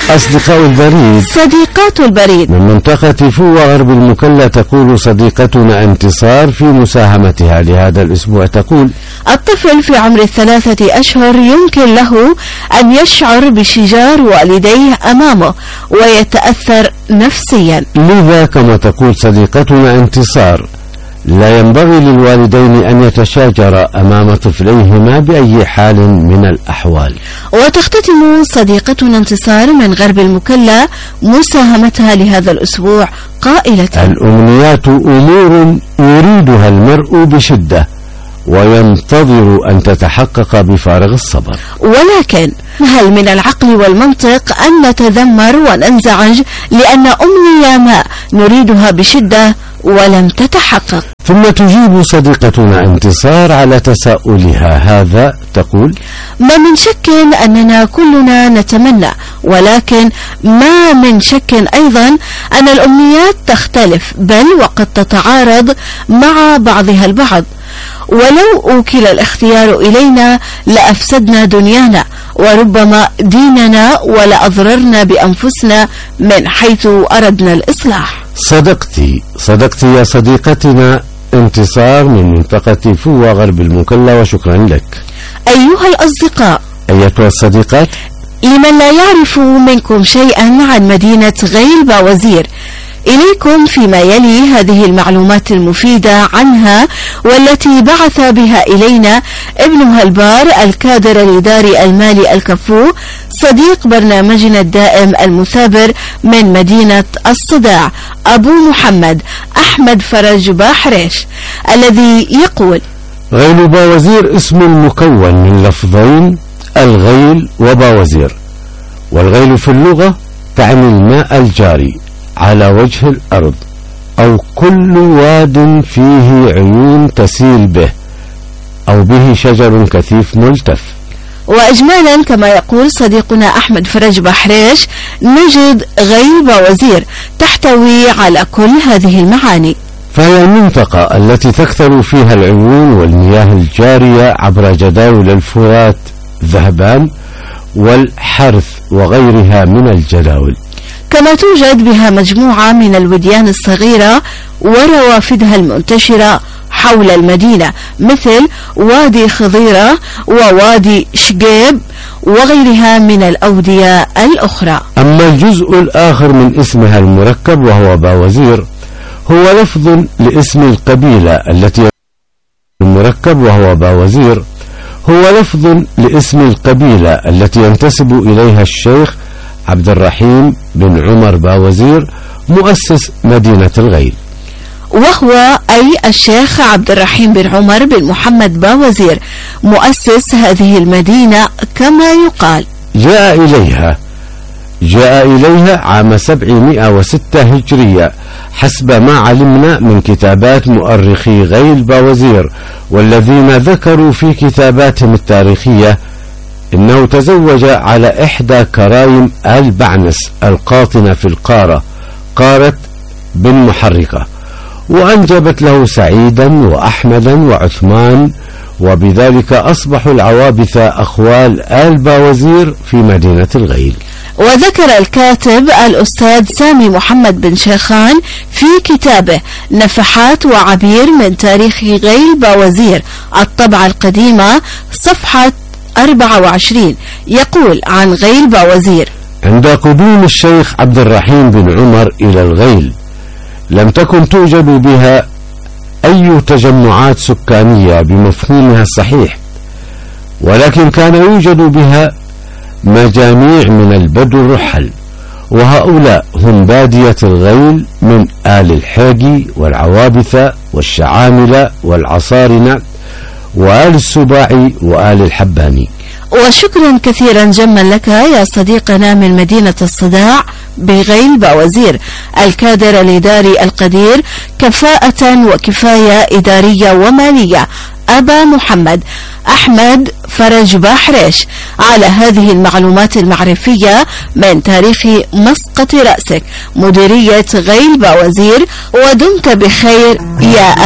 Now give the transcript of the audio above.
أصدقاء البريد. صديقات البريد. من منطقة فوة غرب المكلا تقول صديقتنا انتصار في مساهمتها لهذا الأسبوع، تقول: الطفل في عمر 3 أشهر يمكن له أن يشعر بشجار والديه أمامه ويتأثر نفسيا، لذا كما تقول صديقتنا انتصار لا ينبغي للوالدين أن يتشاجرا أمام طفليهما بأي حال من الأحوال. وتختتم صديقتنا انتصار من غرب المكلا مساهمتها لهذا الأسبوع قائلة: الأمنيات أمور يريدها المرء بشدة وينتظر أن تتحقق بفارغ الصبر، ولكن هل من العقل والمنطق أن نتذمر وننزعج لأن أمنية ما نريدها بشدة ولم تتحقق؟ ثم تجيب صديقتنا انتصار على تساؤلها هذا، تقول: ما من شك أننا كلنا نتمنى، ولكن ما من شك أيضا أن الأمنيات تختلف بل وقد تتعارض مع بعضها البعض، ولو أوكل الاختيار إلينا لأفسدنا دنيانا وربما ديننا ولأضررنا بأنفسنا من حيث أردنا الإصلاح. صدقتي يا صديقتنا انتصار من منطقة فوة غرب المكلا، وشكرا لك. أيها الأصدقاء، أيتها الصديقات، لمن لا يعرف منكم شيئا عن مدينة غيل باوزير، إليكم فيما يلي هذه المعلومات المفيدة عنها والتي بعث بها إلينا ابنها البار الكادر الإداري المالي الكفو صديق برنامجنا الدائم المثابر من مدينة الصداع أبو محمد أحمد فرج باحريش، الذي يقول: غيل باوزير اسم مكون من لفظين، الغيل وباوزير، والغيل في اللغة تعني الماء الجاري على وجه الأرض أو كل واد فيه عيون تسيل به أو به شجر كثيف ملتف. وإجمالا كما يقول صديقنا أحمد فرج باحريش، نجد غيل باوزير تحتوي على كل هذه المعاني، فهي المنطقة التي تكثر فيها العيون والمياه الجارية عبر جداول الفرات ذهبان والحرث وغيرها من الجداول، كما توجد بها مجموعة من الوديان الصغيرة وروافدها المنتشرة حول المدينة مثل وادي خضيرة ووادي شقيب وغيرها من الأودية الأخرى. أما الجزء الآخر من اسمها المركب وهو باوزير هو لفظ لاسم القبيلة التي المركب وهو باوزير هو لفظ لاسم القبيلة التي ينتسب إليها الشيخ عبد الرحيم بن عمر باوزير مؤسس مدينة الغيل، وهو أي الشيخ عبد الرحيم بن عمر بن محمد باوزير مؤسس هذه المدينة كما يقال. جاء إليها عام 706 هجرية حسب ما علمنا من كتابات مؤرخي غيل باوزير، والذين ذكروا في كتاباتهم التاريخية إنه تزوج على إحدى كرايم آل بعنس القاطنة في قارة بن محرقة، وأنجبت له سعيدا وأحمدا وعثمان، وبذلك أصبحوا العوابث أخوال آل باوزير في مدينة الغيل. وذكر الكاتب الأستاذ سامي محمد بن شيخان في كتابه نفحات وعبير من تاريخ غيل باوزير الطبعة القديمة صفحة 24 يقول عن غيل باوزير: عند قدوم الشيخ عبد الرحيم بن عمر إلى الغيل لم تكن توجد بها أي تجمعات سكانية بمفهومها الصحيح، ولكن كان يوجد بها مجاميع من البدو الرحل، وهؤلاء هم بادية الغيل من آل الحاجي والعوابثة والشعاملة والعصارنة وآل السباعي وآل الحباني. وشكرا كثيرا جما لك يا صديقنا من مدينة الصداع بغيل باوزير الكادر الإداري القدير كفاءة وكفاية إدارية ومالية أبا محمد أحمد فرج باحريش على هذه المعلومات المعرفية من تاريخ مسقط رأسك مديرية غيل باوزير، ودمت بخير يا